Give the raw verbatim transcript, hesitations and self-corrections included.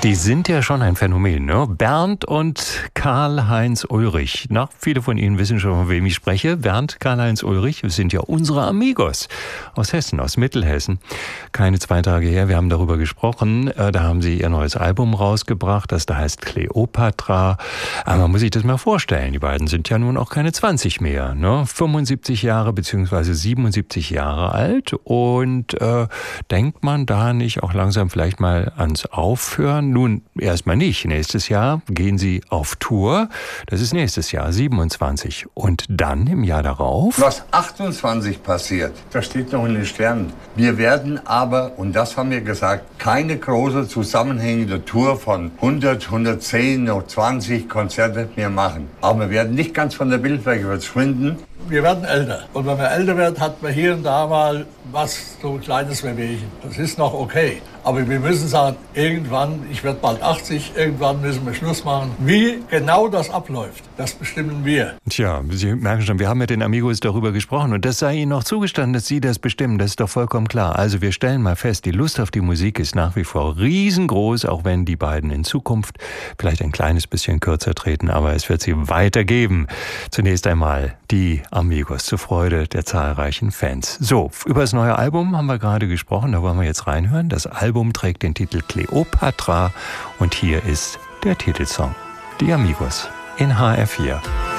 Die sind ja schon ein Phänomen, ne? Bernd und Karl-Heinz Ulrich. Na, viele von Ihnen wissen schon, von wem ich spreche. Bernd, Karl-Heinz Ulrich sind ja unsere Amigos aus Hessen, aus Mittelhessen. Keine zwei Tage her, wir haben darüber gesprochen. Da haben sie ihr neues Album rausgebracht, das da heißt Kleopatra. Aber man muss sich das mal vorstellen, die beiden sind ja nun auch keine zwanzig mehr, ne? fünfundsiebzig Jahre bzw. siebenundsiebzig Jahre alt. Und äh, denkt man da nicht auch langsam vielleicht mal ans Aufhören? Nun, erstmal nicht. Nächstes Jahr gehen sie auf Tour. Das ist nächstes Jahr, siebenundzwanzig. Und dann im Jahr darauf? Was achtundzwanzig passiert, das steht noch in den Sternen. Wir werden aber, und das haben wir gesagt, keine große zusammenhängende Tour von hundert, hundertzehn, noch zwanzig Konzerte mehr machen. Aber wir werden nicht ganz von der Bildfläche verschwinden. Wir werden älter. Und wenn man älter wird, hat man hier und da mal was, so ein kleines Wehwehchen. Das ist noch okay. Aber wir müssen sagen, irgendwann, ich werde bald achtzig, irgendwann müssen wir Schluss machen. Wie genau das abläuft, das bestimmen wir. Tja, Sie merken schon, wir haben mit den Amigos darüber gesprochen und das sei Ihnen noch zugestanden, dass Sie das bestimmen. Das ist doch vollkommen klar. Also wir stellen mal fest, die Lust auf die Musik ist nach wie vor riesengroß, auch wenn die beiden in Zukunft vielleicht ein kleines bisschen kürzer treten, aber es wird sie weitergeben. Zunächst einmal die Amigos zur Freude der zahlreichen Fans. So, über das neue Album haben wir gerade gesprochen, da wollen wir jetzt reinhören. Das Album trägt den Titel Kleopatra und hier ist der Titelsong. Die Amigos in H R vier.